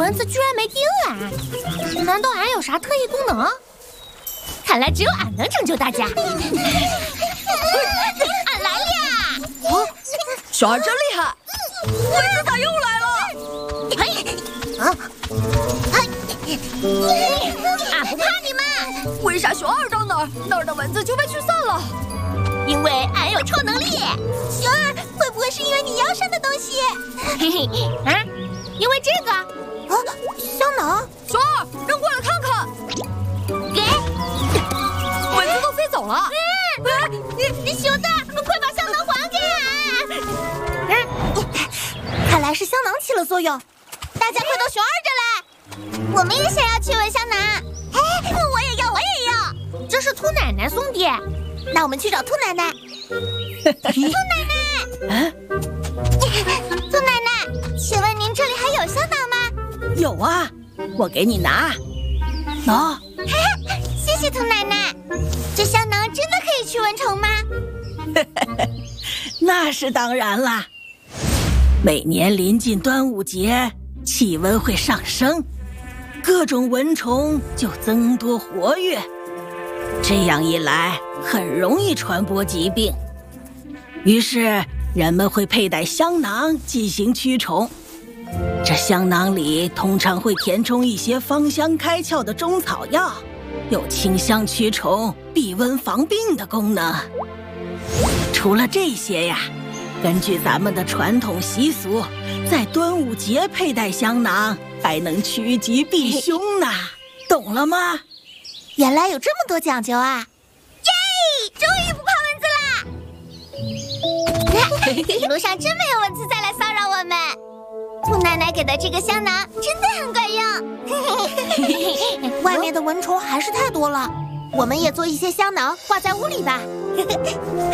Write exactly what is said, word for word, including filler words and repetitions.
蚊子居然没叮俺，难道俺有啥特异功能？看来只有俺能拯救大家。俺来了！ 啊，小二真厉害！蚊子咋又来了？ 嘿，啊，嘿，俺不怕你们。 为啥小二到哪儿，那儿的蚊子就被驱散了？ 因为俺有超能力。小二，会不会是因为你腰上的东西？嘿嘿，啊，因为这个。啊，香囊。 小二，扔过来看看。 给。 蚊子都飞走了。 啊，你你熊大，快把香囊还给俺！看来是香囊起了作用，大家快到熊二这来。我们也想要驱蚊香囊。哎，我也要，我也要。这是兔奶奶送的，那我们去找兔奶奶。兔奶奶， 啊， 兔奶奶，请问您这里还有香囊吗？ 有啊，我给你拿。喏， 谢谢兔奶奶。这香囊真的可以驱蚊虫吗？ 那是当然啦。每年临近端午节，气温会上升，各种蚊虫就增多活跃，这样一来很容易传播疾病。于是人们会佩戴香囊进行驱虫。这香囊里通常会填充一些芳香开窍的中草药，有清香驱虫、避蚊防病的功能。除了这些呀，根据咱们的传统习俗，在端午节佩戴香囊还能趋吉避凶呢，懂了吗？ 原来有这么多讲究啊！耶，终于不怕蚊子啦！一路上真没有蚊子再来骚扰我们。兔奶奶给的这个香囊真的很管用。外面的蚊虫还是太多了，我们也做一些香囊挂在屋里吧。